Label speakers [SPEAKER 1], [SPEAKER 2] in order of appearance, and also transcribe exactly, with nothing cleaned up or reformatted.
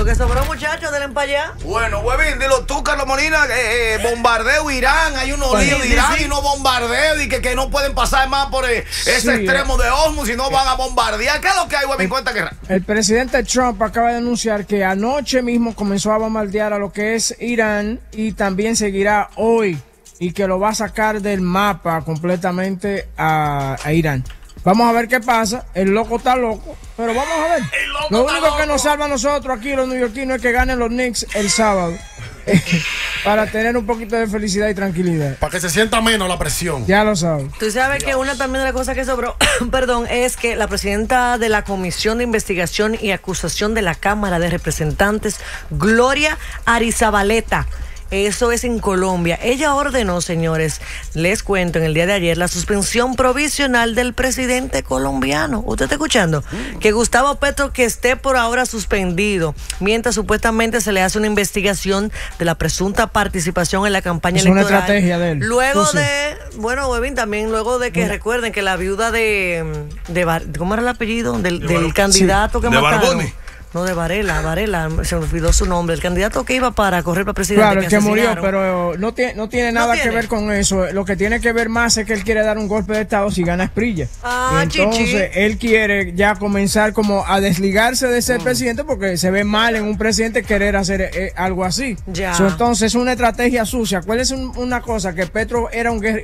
[SPEAKER 1] que sobró, muchachos, denle para allá.
[SPEAKER 2] Bueno, huevín, dilo tú, Carlos Molina, eh, eh, bombardeo Irán, hay unos
[SPEAKER 3] Pues,
[SPEAKER 2] líos de
[SPEAKER 3] sí,
[SPEAKER 2] Irán
[SPEAKER 3] sí.
[SPEAKER 2] y unos bombardeos y que, que no pueden pasar más por eh, ese
[SPEAKER 3] Sí,
[SPEAKER 2] extremo de Hormuz y no van a bombardear. ¿Qué es lo que hay, huevín? Cuenta que...
[SPEAKER 3] El presidente Trump acaba de anunciar que anoche mismo comenzó a bombardear a lo que es Irán y también seguirá hoy y que lo va a sacar del mapa completamente a, a Irán. Vamos a ver qué pasa. El loco está loco, pero vamos a ver. Lo único que nos salva a nosotros aquí, los neoyorquinos, es que ganen los Knicks el sábado. Para tener un poquito de felicidad y tranquilidad.
[SPEAKER 4] Para que se sienta menos la presión.
[SPEAKER 3] Ya lo sabes.
[SPEAKER 1] Tú sabes que una también de las cosas que sobró, perdón, es que la presidenta de la Comisión de Investigación y Acusación de la Cámara de Representantes, Gloria Arizabaleta, eso es en Colombia. Ella ordenó, señores, les cuento, en el día de ayer, la suspensión provisional del presidente colombiano. ¿Usted está escuchando? Que Gustavo Petro, que esté por ahora suspendido, mientras supuestamente se le hace una investigación de la presunta participación en la campaña
[SPEAKER 3] Es
[SPEAKER 1] electoral.
[SPEAKER 3] una estrategia de él.
[SPEAKER 1] Luego
[SPEAKER 3] Entonces,
[SPEAKER 1] de, bueno, Webin, también luego de que
[SPEAKER 3] Mira.
[SPEAKER 1] recuerden que la viuda de, de Bar- ¿cómo era el apellido? Del,
[SPEAKER 2] De
[SPEAKER 1] del
[SPEAKER 2] Bar-
[SPEAKER 1] candidato que
[SPEAKER 2] de
[SPEAKER 1] mataron.
[SPEAKER 2] Barbone.
[SPEAKER 1] No, de Varela, Varela, se me olvidó su nombre. El candidato que iba para correr para presidente.
[SPEAKER 3] Claro, el que murió,
[SPEAKER 1] asesinaron.
[SPEAKER 3] pero no tiene, no tiene nada
[SPEAKER 1] tiene.
[SPEAKER 3] que ver con eso. Lo que tiene que ver más es que él quiere dar un golpe de estado si gana Esprilla.
[SPEAKER 1] Ah,
[SPEAKER 3] Y entonces
[SPEAKER 1] chichi.
[SPEAKER 3] él quiere ya comenzar como a desligarse de ser presidente porque se ve mal en un presidente querer hacer eh, algo así.
[SPEAKER 1] Ya.
[SPEAKER 3] So, entonces es una estrategia sucia. ¿Cuál es un- una cosa? Que Petro era un guerrillero.